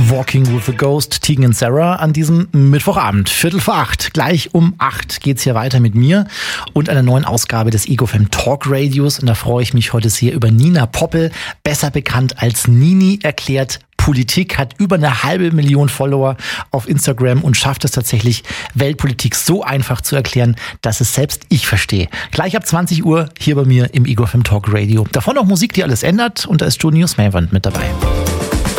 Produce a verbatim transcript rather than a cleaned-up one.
Walking with a Ghost, Tegan und Sarah an diesem Mittwochabend. Viertel vor acht. Gleich um acht geht's hier weiter mit mir und einer neuen Ausgabe des Ego F M Talk Radios. Und da freue ich mich heute sehr über Nina Poppel, besser bekannt als Nini erklärt Politik, hat über eine halbe Million Follower auf Instagram und schafft es tatsächlich, Weltpolitik so einfach zu erklären, dass es selbst ich verstehe. Gleich ab zwanzig Uhr hier bei mir im Ego F M Talk Radio. Davon noch Musik, die alles ändert, und da ist Junius Mavand mit dabei.